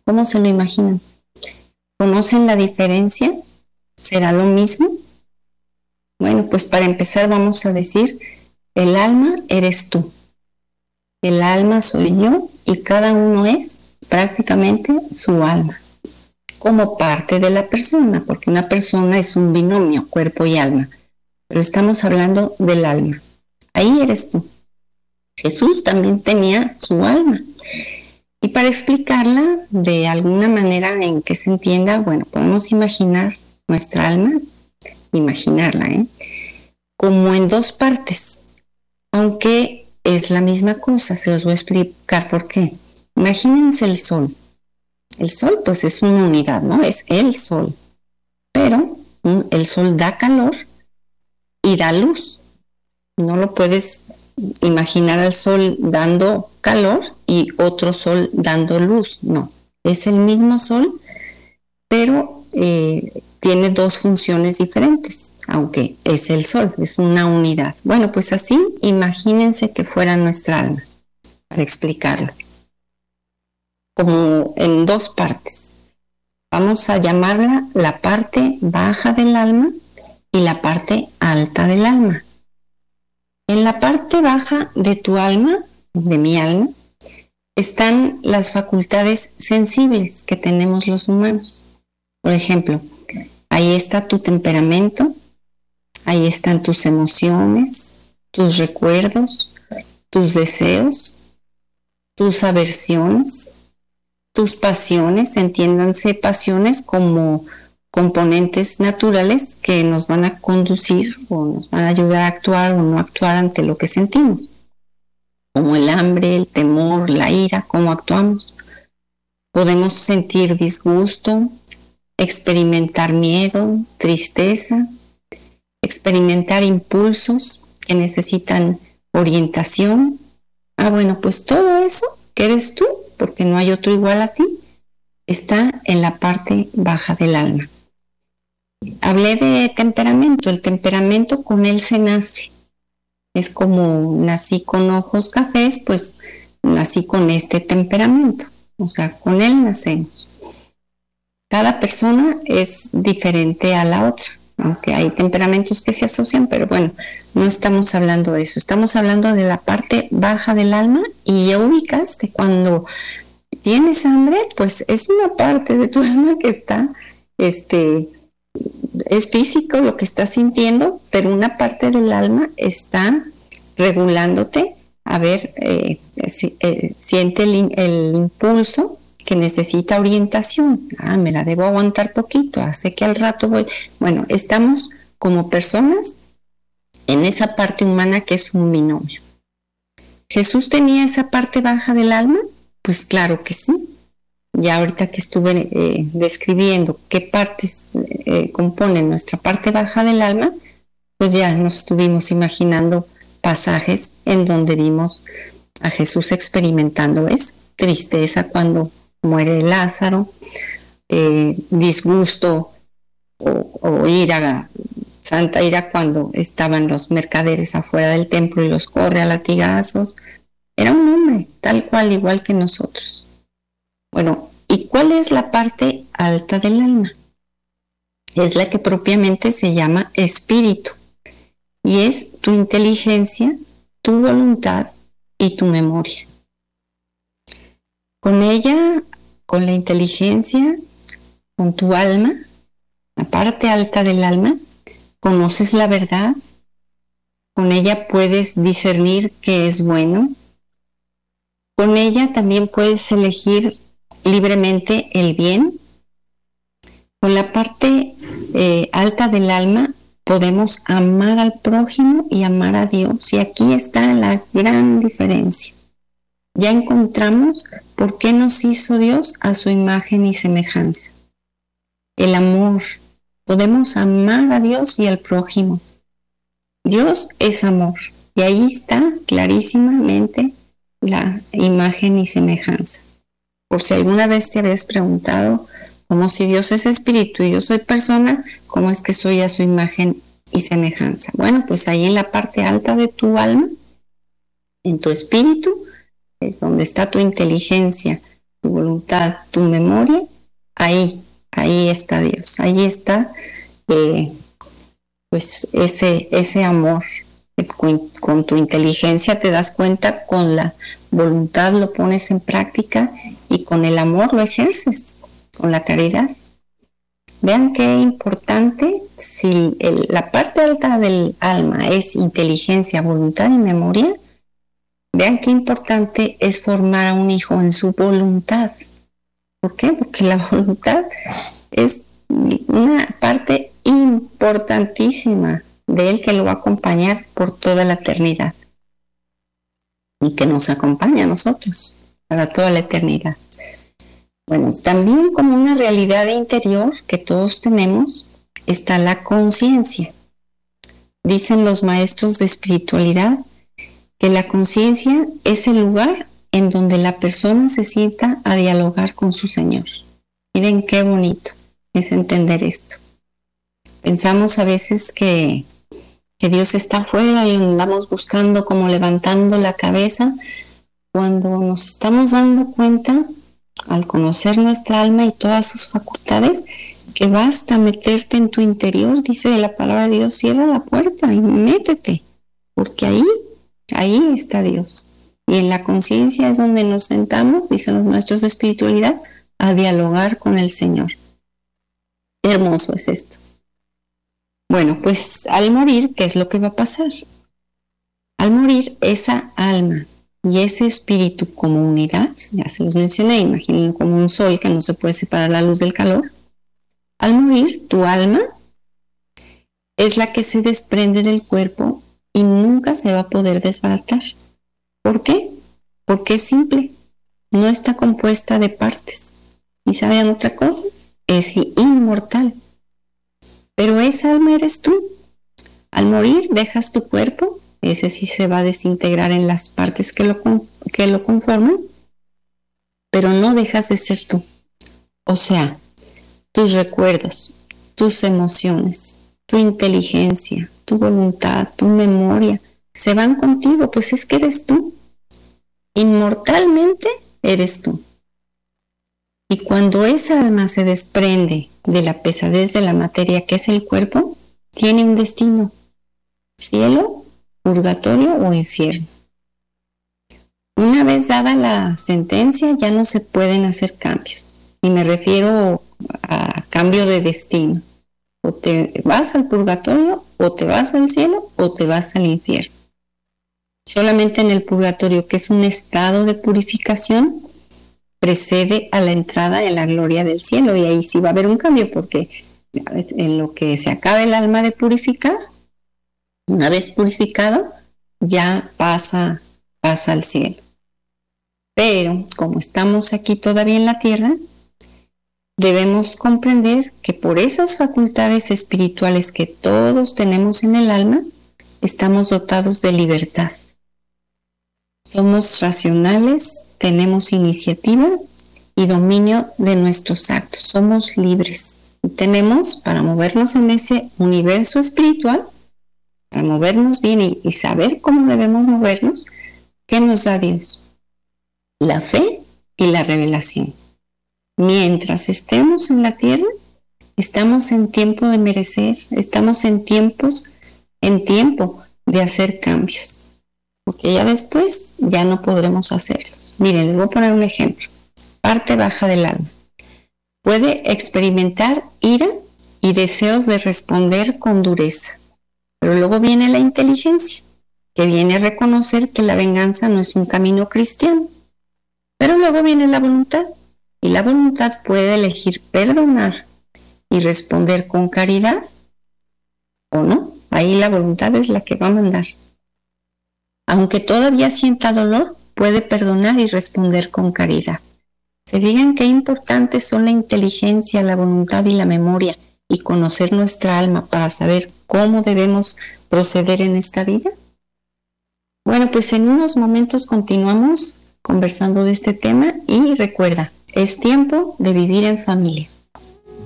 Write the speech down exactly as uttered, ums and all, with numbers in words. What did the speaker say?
¿Cómo se lo imaginan? ¿Conocen la diferencia? ¿Será lo mismo? Bueno, pues para empezar vamos a decir, el alma eres tú, el alma soy yo y cada uno es prácticamente su alma, como parte de la persona, porque una persona es un binomio, cuerpo y alma, pero estamos hablando del alma. Ahí eres tú. Jesús también tenía su alma. Y para explicarla de alguna manera en que se entienda, bueno, podemos imaginar nuestra alma, imaginarla, ¿eh? como en dos partes, aunque es la misma cosa. Se os voy a explicar por qué. Imagínense el sol. El sol pues es una unidad, ¿no? Es el sol. Pero el sol da calor y da luz. No lo puedes imaginar al sol dando calor y otro sol dando luz. No, es el mismo sol, pero eh, tiene dos funciones diferentes, aunque es el sol, es una unidad. Bueno, pues así imagínense que fuera nuestra alma, para explicarlo, como en dos partes. Vamos a llamarla la parte baja del alma y la parte alta del alma. En la parte baja de tu alma, de mi alma, están las facultades sensibles que tenemos los humanos. Por ejemplo, ahí está tu temperamento, ahí están tus emociones, tus recuerdos, tus deseos, tus aversiones, tus pasiones, entiéndanse pasiones como componentes naturales que nos van a conducir o nos van a ayudar a actuar o no actuar ante lo que sentimos, como el hambre, el temor, la ira, cómo actuamos. Podemos sentir disgusto, experimentar miedo, tristeza, experimentar impulsos que necesitan orientación. Ah, bueno, pues todo eso que eres tú, porque no hay otro igual a ti, está en la parte baja del alma. Hablé de temperamento. El temperamento, con él se nace. Es como nací con ojos cafés, pues nací con este temperamento. O sea, con él nacemos. Cada persona es diferente a la otra, aunque hay temperamentos que se asocian, pero bueno, no estamos hablando de eso. Estamos hablando de la parte baja del alma, y ya ubicaste, cuando tienes hambre, pues es una parte de tu alma que está, este... es físico lo que estás sintiendo, pero una parte del alma está regulándote. A ver, eh, si, eh, siente el, el impulso que necesita orientación. Ah, me la debo aguantar poquito, hace que al rato voy. Bueno, estamos como personas en esa parte humana que es un binomio. ¿Jesús tenía esa parte baja del alma? Pues claro que sí. Ya ahorita que estuve eh, describiendo qué partes eh, componen nuestra parte baja del alma, pues ya nos estuvimos imaginando pasajes en donde vimos a Jesús experimentando eso. Tristeza cuando muere Lázaro, eh, disgusto o, o ira, santa ira cuando estaban los mercaderes afuera del templo y los corre a latigazos. Era un hombre, tal cual, igual que nosotros. Bueno, ¿y cuál es la parte alta del alma? Es la que propiamente se llama espíritu, y es tu inteligencia, tu voluntad y tu memoria. Con ella, con la inteligencia, con tu alma, la parte alta del alma, conoces la verdad, con ella puedes discernir qué es bueno, con ella también puedes elegir libremente el bien. Con la parte eh, alta del alma podemos amar al prójimo y amar a Dios, y aquí está la gran diferencia. Ya encontramos por qué nos hizo Dios a su imagen y semejanza. El amor. Podemos amar a Dios y al prójimo. Dios es amor, y ahí está clarísimamente la imagen y semejanza. Por si alguna vez te habías preguntado, como si Dios es espíritu y yo soy persona, ¿cómo es que soy a su imagen y semejanza? Bueno, pues ahí en la parte alta de tu alma, en tu espíritu, es donde está tu inteligencia, tu voluntad, tu memoria, ahí, ahí está Dios, ahí está eh, pues ese, ese amor. Con, con tu inteligencia te das cuenta, con la voluntad lo pones en práctica y con el amor lo ejerces, con la caridad. Vean qué importante, si el, la parte alta del alma es inteligencia, voluntad y memoria, vean qué importante es formar a un hijo en su voluntad. ¿Por qué? Porque la voluntad es una parte importantísima de él, que lo va a acompañar por toda la eternidad y que nos acompaña a nosotros para toda la eternidad. Bueno, también como una realidad interior que todos tenemos está la conciencia. Dicen los maestros de espiritualidad que la conciencia es el lugar en donde la persona se sienta a dialogar con su Señor. Miren qué bonito es entender esto. Pensamos a veces que, que Dios está afuera y andamos buscando, como levantando la cabeza, cuando nos estamos dando cuenta, al conocer nuestra alma y todas sus facultades, que basta meterte en tu interior. Dice la palabra de Dios: cierra la puerta y métete, porque ahí, ahí está Dios. Y en la conciencia es donde nos sentamos, dicen los maestros de espiritualidad, a dialogar con el Señor. Qué hermoso es esto. Bueno, pues al morir, ¿qué es lo que va a pasar? Al morir, esa alma y ese espíritu como unidad, ya se los mencioné, imaginen como un sol que no se puede separar la luz del calor. Al morir, tu alma es la que se desprende del cuerpo y nunca se va a poder desbaratar. ¿Por qué? Porque es simple, no está compuesta de partes. ¿Y saben otra cosa? Es inmortal. Pero esa alma eres tú. Al morir dejas tu cuerpo, ese sí se va a desintegrar en las partes que lo, que lo conforman, pero no dejas de ser tú. O sea, tus recuerdos, tus emociones, tu inteligencia, tu voluntad, tu memoria, se van contigo, pues es que eres tú. Inmortalmente eres tú. Y cuando esa alma se desprende de la pesadez de la materia que es el cuerpo, tiene un destino: cielo, purgatorio o infierno. Una vez dada la sentencia, ya no se pueden hacer cambios. Y me refiero a cambio de destino. O te vas al purgatorio, o te vas al cielo, o te vas al infierno. Solamente en el purgatorio, que es un estado de purificación, precede a la entrada en la gloria del cielo, y ahí sí va a haber un cambio, porque en lo que se acaba el alma de purificar, una vez purificado, ya pasa, pasa al cielo. Pero como estamos aquí todavía en la tierra, debemos comprender que por esas facultades espirituales que todos tenemos en el alma, estamos dotados de libertad. Somos racionales, tenemos iniciativa y dominio de nuestros actos. Somos libres y tenemos, para movernos en ese universo espiritual, para movernos bien y, y saber cómo debemos movernos, ¿qué nos da Dios? La fe y la revelación. Mientras estemos en la tierra, estamos en tiempo de merecer, estamos en tiempos, en tiempo de hacer cambios. Porque ya después ya no podremos hacerlos. Miren, les voy a poner un ejemplo. Parte baja del alma. Puede experimentar ira y deseos de responder con dureza. Pero luego viene la inteligencia, que viene a reconocer que la venganza no es un camino cristiano. Pero luego viene la voluntad. Y la voluntad puede elegir perdonar y responder con caridad o no. Ahí la voluntad es la que va a mandar. Aunque todavía sienta dolor, puede perdonar y responder con caridad. ¿Se fijan qué importantes son la inteligencia, la voluntad y la memoria, y conocer nuestra alma para saber cómo debemos proceder en esta vida? Bueno, pues en unos momentos continuamos conversando de este tema y recuerda, es tiempo de vivir en familia.